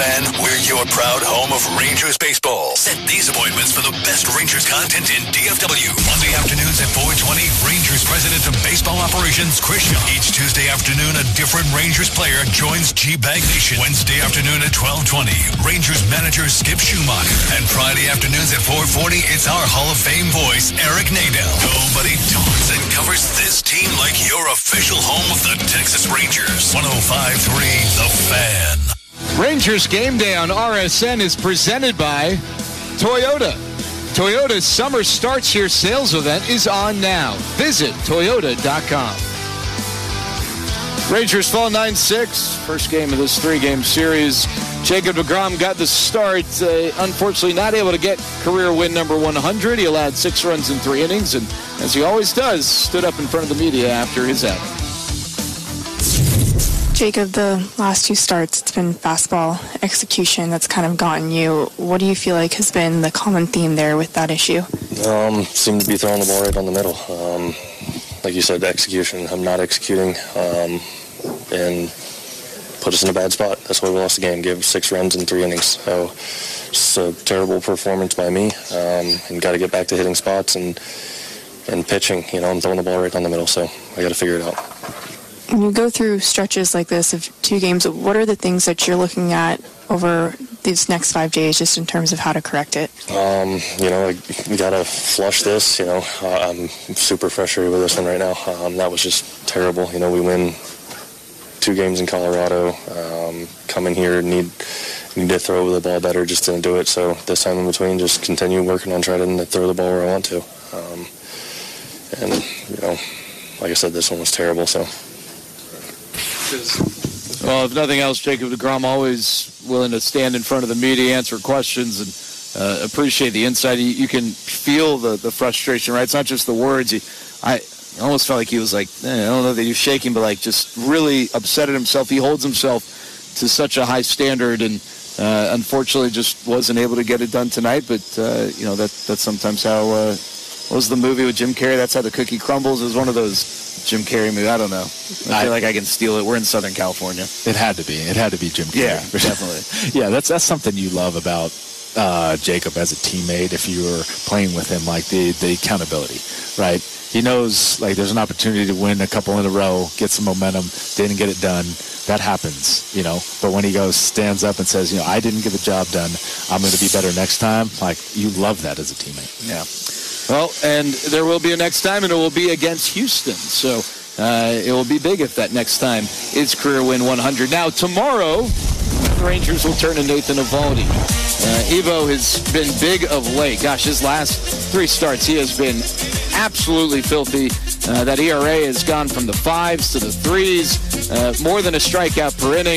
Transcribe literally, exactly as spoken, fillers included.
And we're your proud home of Rangers baseball. Set these appointments for the best Rangers content in D F W. Monday afternoons at four twenty, Rangers President of Baseball Operations, Chris Shaw. Each Tuesday afternoon, a different Rangers player joins G-Bag Nation. Wednesday afternoon at twelve twenty, Rangers manager Skip Schumacher. And Friday afternoons at four forty, it's our Hall of Fame voice, Eric Nadel. Nobody talks and covers this team like your official home of the Texas Rangers. one oh five point three The Fan. Rangers Game Day on R S N is presented by Toyota. Toyota's Summer Starts Here sales event is on now. Visit Toyota dot com. Rangers fall nine six. First game of this three-game series. Jacob deGrom got the start. Uh, unfortunately, not able to get career win number one hundred. He allowed six runs in three innings, and as he always does, stood up in front of the media after his outing. Jacob, the last two starts, it's been fastball execution that's kind of gotten you. What do you feel like has been the common theme there with that issue? Um, seem to be throwing the ball right on the middle. Um, like you said, the execution. I'm not executing, um, and put us in a bad spot. That's why we lost the game. Gave six runs in three innings. So just a terrible performance by me, um, and got to get back to hitting spots and and pitching. You know, I'm throwing the ball right on the middle, so I got to figure it out. When you go through stretches like this of two games, what are the things that you're looking at over these next five days just in terms of how to correct it? Um, you know, we got to flush this. You know, uh, I'm super frustrated with this one right now. Um, that was just terrible. You know, we win two games in Colorado. Um, come in here, need, need to throw the ball better, just didn't do it. So this time in between, just continue working on trying to throw the ball where I want to. Um, and, you know, like I said, this one was terrible, so... Well, if nothing else, Jacob deGrom always willing to stand in front of the media, answer questions, and uh, appreciate the insight. You, you can feel the, the frustration, right? It's not just the words. He, I almost felt like he was like, eh, I don't know that he was shaking, but like just really upset at himself. He holds himself to such a high standard, and uh, unfortunately just wasn't able to get it done tonight. But, uh, you know, that that's sometimes how, uh, what was the movie with Jim Carrey? That's How the Cookie Crumbles. It was one of those Jim Carrey movie. I don't know. I feel like I can steal it. We're in Southern California. It had to be. It had to be Jim Carrey. Yeah, definitely. Yeah, that's that's something you love about uh, Jacob as a teammate. If you were playing with him, like the the accountability, right? He knows like there's an opportunity to win a couple in a row, get some momentum. Didn't get it done. That happens, you know. But when he goes, stands up and says, you know, I didn't get the job done. I'm going to be better next time. Like you love that as a teammate. Yeah. Well, and there will be a next time, and it will be against Houston. So uh, it will be big if that next time is career win one hundred. Now, tomorrow, the Rangers will turn to Nathan Eovaldi. Uh, Evo has been big of late. Gosh, his last three starts, he has been absolutely filthy. Uh, that E R A has gone from the fives to the threes, uh, more than a strikeout per inning.